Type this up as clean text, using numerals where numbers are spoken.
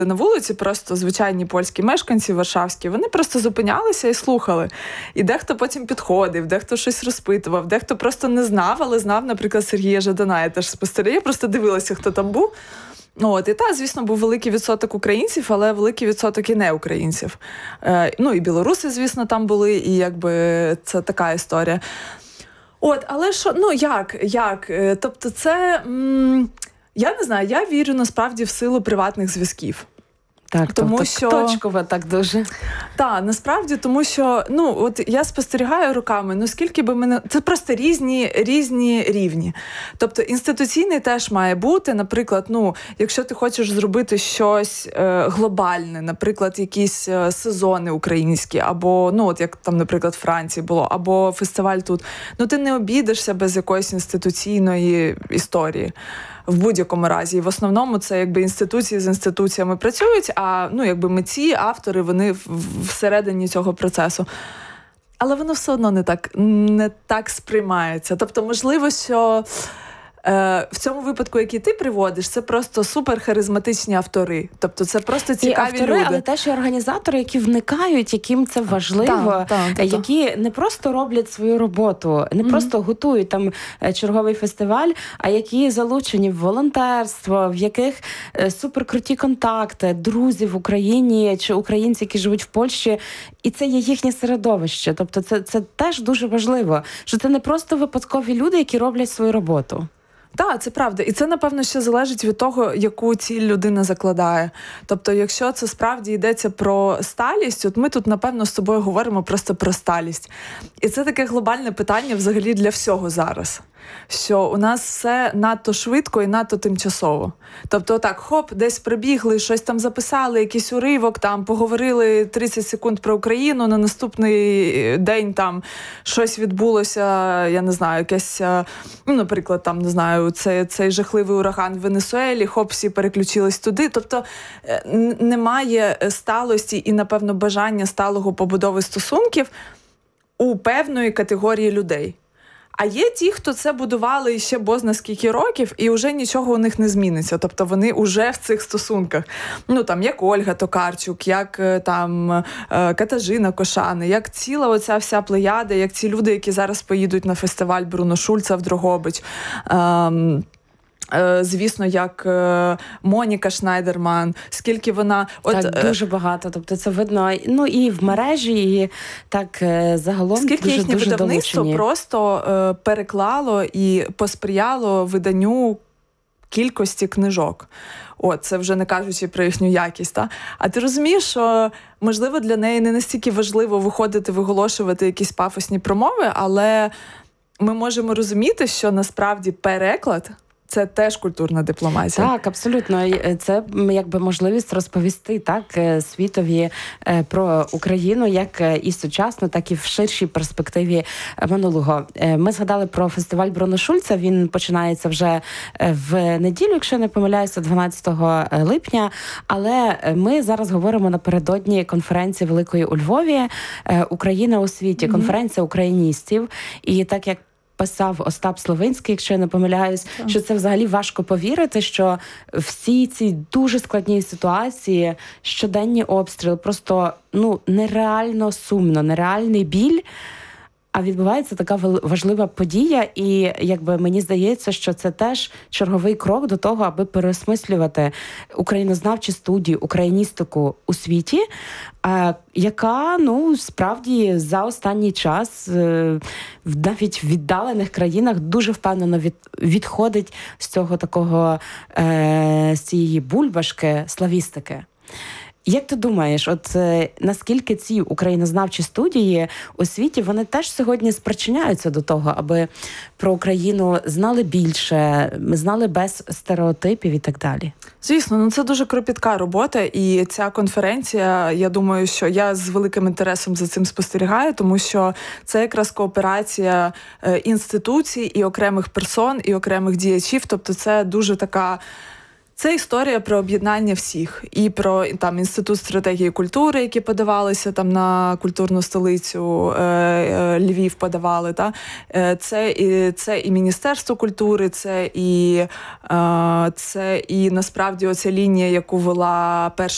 на вулиці, просто звичайні польські мешканці варшавські, вони просто зупинялися і слухали. І дехто потім підходив, дехто щось розпитував, дехто просто не знав, але знав, наприклад, Сергія Жадана. Я теж спостерігаю, я просто дивилася, хто там був. І звісно, був великий відсоток українців, але великий відсоток і не українців. І білоруси, звісно, там були, і якби це така історія. Але що, як? Тобто це, я не знаю, я вірю насправді в силу приватних зв'язків. Так, тому що точково так дуже. Так, насправді, тому що, я спостерігаю роками, скільки би мене... Це просто різні рівні. Тобто інституційний теж має бути, наприклад, якщо ти хочеш зробити щось глобальне, наприклад, якісь сезони українські, або, як там, наприклад, в Франції було, або фестиваль тут, ти не обійдешся без якоїсь інституційної історії. В будь-якому разі. І в основному це якби інституції з інституціями працюють, а митці, автори, вони всередині цього процесу. Але воно все одно не так сприймається. Тобто, можливо, що в цьому випадку, який ти приводиш, це просто суперхаризматичні автори. Тобто це просто цікаві автори, люди. Але теж і організатори, які вникають, яким це важливо, які не просто роблять свою роботу, не просто готують там черговий фестиваль, а які залучені в волонтерство, в яких суперкруті контакти, друзі в Україні чи українці, які живуть в Польщі, і це є їхнє середовище. Тобто це теж дуже важливо, що це не просто випадкові люди, які роблять свою роботу. Так, це правда. І це, напевно, ще залежить від того, яку ціль людина закладає. Тобто, якщо це справді йдеться про сталість, от ми тут, напевно, з тобою говоримо просто про сталість. І це таке глобальне питання взагалі для всього зараз. Що у нас все надто швидко і надто тимчасово. Тобто, десь прибігли, щось там записали, якийсь уривок, там поговорили 30 секунд про Україну, на наступний день там щось відбулося, я не знаю, якесь, наприклад, там, не знаю, цей жахливий ураган в Венесуелі, всі переключились туди. Тобто, немає сталості і, напевно, бажання сталого побудови стосунків у певної категорії людей. А є ті, хто це будували ще бозна скільки років, і вже нічого у них не зміниться. Тобто вони вже в цих стосунках. Як Ольга Токарчук, як там Катажина Кошани, як ціла оця вся плеяда, як ці люди, які зараз поїдуть на фестиваль Бруно Шульца в Дрогобич. Звісно, як Моніка Шнайдерман, скільки вона... дуже багато. Тобто це видно, і в мережі, і так загалом скільки дуже, їхнє видавництво долучені. Просто переклало і посприяло виданню кількості книжок. Це вже не кажучи про їхню якість. А ти розумієш, що, можливо, для неї не настільки важливо виходити, виголошувати якісь пафосні промови, але ми можемо розуміти, що насправді переклад – це теж культурна дипломатія. Так, абсолютно. Це якби можливість розповісти світові про Україну, як і сучасно, так і в ширшій перспективі минулого. Ми згадали про фестиваль Бруно Шульца. Він починається вже в неділю, якщо не помиляюся, 12 липня. Але ми зараз говоримо напередодні конференції великої у Львові «Україна у світі», конференція україністів. І так як писав Остап Словинський, якщо я не помиляюсь, що це взагалі важко повірити, що всі ці дуже складні ситуації, щоденні обстріли, просто нереально сумно, нереальний біль, а відбувається така важлива подія, і мені здається, що це теж черговий крок до того, аби переосмислювати українознавчі студії, україністику у світі, яка, справді, за останній час навіть в віддалених країнах дуже впевнено відходить з цього такого, з цієї бульбашки славістики. Як ти думаєш, наскільки ці українознавчі студії у світі, вони теж сьогодні спричиняються до того, аби про Україну знали більше, знали без стереотипів і так далі? Звісно, це дуже кропітка робота, і ця конференція, я думаю, що я з великим інтересом за цим спостерігаю, тому що це якраз кооперація інституцій і окремих персон, і окремих діячів, тобто це дуже така... Це історія про об'єднання всіх. І про Інститут стратегії культури, які подавалися на культурну столицю, Львів подавали. Це і Міністерство культури, це і насправді оця лінія, яку вела перша